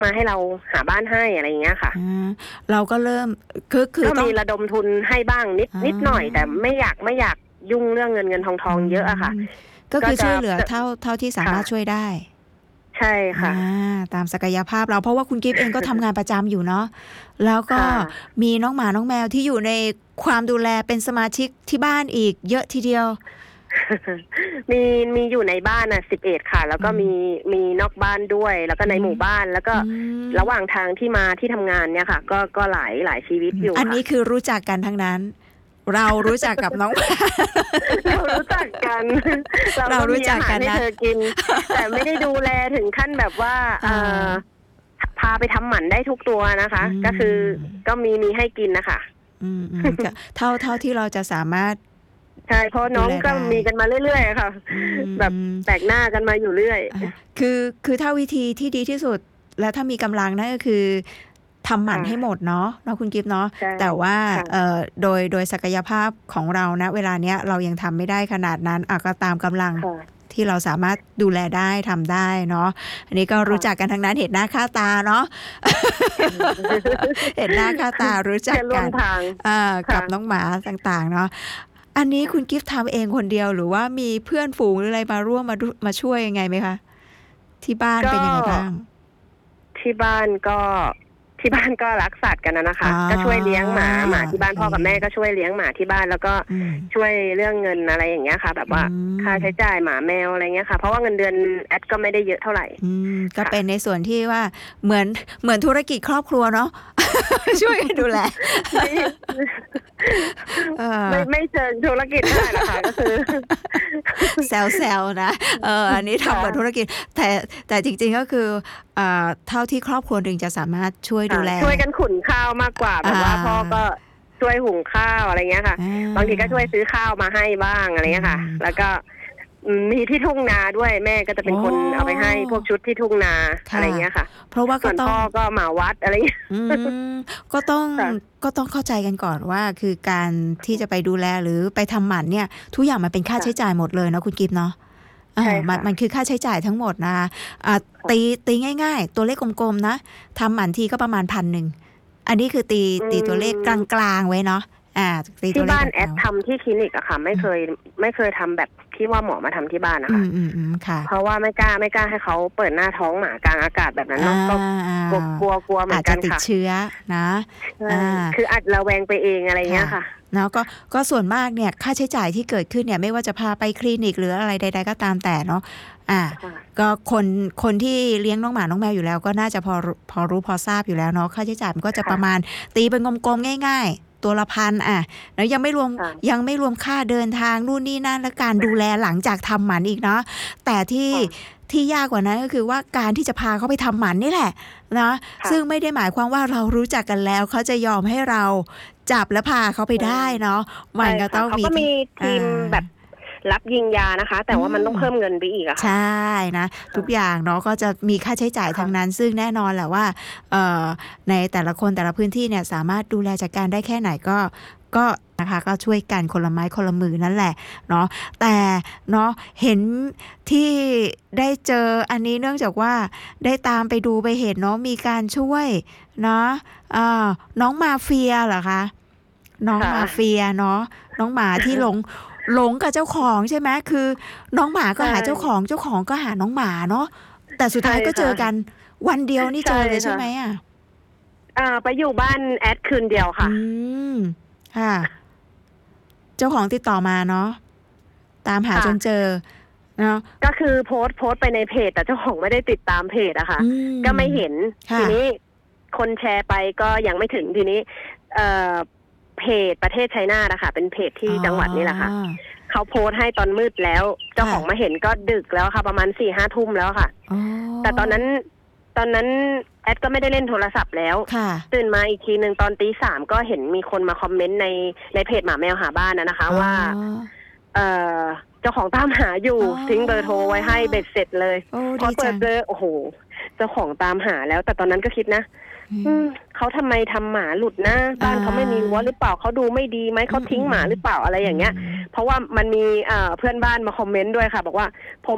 มาให้เราหาบ้านให้อะไรอย่างเงี้ยค่ะเราก็เริ่มคือก็มีระดมทุนให้บ้างนิดหน่อยแต่ไม่อยากยุ่งเรื่องเงินทองเยอะอะค่ะก็คือช่วยเหลือเท่าที่สามารถช่วยได้ใช่ค่ะตามศักยภาพเราเพราะว่าคุณกิฟต์เองก็ทำงานประจำอยู่เนาะแล้วก็มีน้องหมาน้องแมวที่อยู่ในความดูแลเป็นสมาชิกที่บ้านอีกเยอะทีเดียวมีอยู่ในบ้าน11ค่ะแล้วก็มีนอกบ้านด้วยแล้วก็ในหมู่บ้านแล้วก็ระหว่างทางที่มาที่ทำงานเนี่ยค่ะก็หลายชีวิตอยู่อันนี้คือรู้จักกันทั้งนั้นเรารู้จักกับน้องเรารู้จักกันเรารู้จักกันนะให้เธอกินแต่ไม่ได้ดูแลถึงขั้นแบบว่าพาไปทำหมันได้ทุกตัวนะคะก็คือก็มีให้กินนะคะเท่าที่เราจะสามารถใช่เพราะน้องก็มีกันมาเรื่อยๆค่ะแบบแปลกหน้ากันมาอยู่เรื่อยคือถ้าวิธีที่ดีที่สุดและถ้ามีกำลังนั่นก็คือทำหมันให้หมดเนาะคุณกิฟต์เนาะแต่ว่าโดยศักยภาพของเรานะเวลาเนี้ยเรายังทำไม่ได้ขนาดนั้นก็ตามกำลังที่เราสามารถดูแลได้ทำได้เนาะอันนี้ก็รู้จักกันทั้งนั้นเห็นหน้าค่าตาเนาะเห็นหน้าค่าตารู้จักกันกับน้องหมาต่างๆเนาะอันนี้คุณกิฟต์ทำเองคนเดียวหรือว่ามีเพื่อนฝูงหรืออะไรมาร่วมมาช่วยยังไงไหมคะที่บ้านเป็นยังไงบ้างที่บ้านก็รักสัตว์กันนะคะก็ช่วยเลี้ยงหมาที่บ้านพ่อกับแม่ก็ช่วยเลี้ยงหมาที่บ้านแล้วก็ช่วยเรื่องเงินอะไรอย่างเงี้ยค่ะแบบว่าค่าใช้จ่ายหมาแมวอะไรเงี้ยค่ะเพราะว่าเงินเดือนแอดก็ไม่ได้เยอะเท่าไหร่ก็เป็นในส่วนที่ว่าเหมือนธุรกิจครอบครัวเนาะช่วยกันดูแลไม่เชิญธุรกิจได้หรอกค่ะก็คือแซวนะอันนี้ทำเหมือนธุรกิจแต่จริงๆก็คือเท่าที่ครอบครัวหนึ่งจะสามารถช่วยดูแลช่วยกันขุนข้าวมากกว่าแบบว่าพ่อก็ช่วยหุงข้าวอะไรเงี้ยค่ะบางทีก็ช่วยซื้อข้าวมาให้บ้างอะไรเงี้ยค่ะแล้วก็มีที่ทุ่งนาด้วยแม่ก็จะเป็นคนเอาไปให้พวกชุดที่ทุ่งนาอะไรเงี้ยค่ะเพราะว่าส่วนพ่อก็หมาวัดอะไรก็ต้องเข้าใจกันก่อนว่าคือการที่จะไปดูแลหรือไปทำหมันเนี่ยทุกอย่างมันเป็นค่าใช้จ่ายหมดเลยนะคุณกิฟต์เนาะมันคือค่าใช้จ่ายทั้งหมดนะคะตีง่ายๆตัวเลขกลมๆนะทำหมันทีก็ประมาณ1,000อันนี้คือตีตัวเลขกลางๆไว้เนาะที่บ้านแอดทำที่คลินิกอะค่ะไม่เคยทำแบบที่ว่าหมอมาทำที่บ้านนะคะเพราะว่าไม่กล้าให้เขาเปิดหน้าท้องหมากลางอากาศแบบนั้นเนาะก็กลัวเหมือนกันค่ะอาจจะติดเชื้อนะคืออาจระแวงไปเองอะไรเงี้ยค่ะเนาะก็ส่วนมากเนี่ยค่าใช้จ่ายที่เกิดขึ้นเนี่ยไม่ว่าจะพาไปคลินิกหรืออะไรใดๆก็ตามแต่เนาะก็คนที่เลี้ยงน้องหมาน้องแมวอยู่แล้วก็น่าจะพอรู้พอทราบอยู่แล้วเนาะค่าใช้จ่ายมันก็จะประมาณตีเป็นกลมๆง่ายๆตัวละ1,000แล้วยังไม่รวมค่าเดินทางนู่นนี่นั่นและการดูแลหลังจากทำหมันอีกเนาะแต่ที่ยากกว่านั้นก็คือว่าการที่จะพาเขาไปทำหมันนี่แหละนะซึ่งไม่ได้หมายความว่าเรารู้จักกันแล้วเขาจะยอมให้เราจับและพาเขาไปได้เนาะมันก็ต้องมีทีมแบบรับยิงยานะคะแต่ว่ามันต้องเพิ่มเงินไปอีกอะค่ะใช่นะทุกอย่างเนาะก็จะมีค่าใช้จ่ายทั้งนั้นซึ่งแน่นอนแหละว่าในแต่ละคนแต่ละพื้นที่เนี่ยสามารถดูแลจัดการได้แค่ไหนก็นะคะก็ช่วยกันคนละไม้คนละมือนั่นแหละเนาะแต่เนาะเห็นที่ได้เจออันนี้เนื่องจากว่าได้ตามไปดูไปเห็นเนาะมีการช่วยเนาะน้องมาเฟียเหรอคะน้องมาเฟียเนาะน้องหมาที่หลงกับเจ้าของใช่ไหมคือน้องหมาก็หาเจ้าของก็หาน้องหมาเนาะแต่สุดท้ายก็เจอกันวันเดียวนี่เจอเลยใช่ไหมไปอยู่บ้านแอดคืนเดียวค่ะค่ะเจ้าของติดต่อมาเนาะตามหาจนเจอเนาะก็คือโพสต์ไปในเพจแต่เจ้าของไม่ได้ติดตามเพจอะค่ะก็ไม่เห็นทีนี้คนแชร์ไปก็ยังไม่ถึงทีนี้เพจประเทศไชน่านะคะเป็นเพจที่จังหวัดนี้แหละค่ะเขาโพสต์ให้ตอนมืดแล้วเจ้าของมาเห็นก็ดึกแล้วค่ะประมาณ 4-5 ทุ่มแล้วค่ะแต่ตอนนั้นแอดก็ไม่ได้เล่นโทรศัพท์แล้วตื่นมาอีกทีนึงตอน 3:00ก็เห็นมีคนมาคอมเมนต์ในเพจหมาแมวหาบ้านนะคะว่าเจ้าของตามหาอยู่ทิ้งเบอร์โทรไว้ให้เบ็ดเสร็จเลยพอเปิดเบอร์โอ้โหเจ้าของตามหาแล้วแต่ตอนนั้นก็คิดนะเขาทำไมทำหมาหลุดนะบ้านเขาไม่มีรั้วหรือเปล่าเขาดูไม่ดีไหมเขาทิ้งหมาหรือเปล่าอะไรอย่างเงี้ยเพราะว่ามันมีเพื่อนบ้านมาคอมเมนต์ด้วยค่ะบอกว่าผม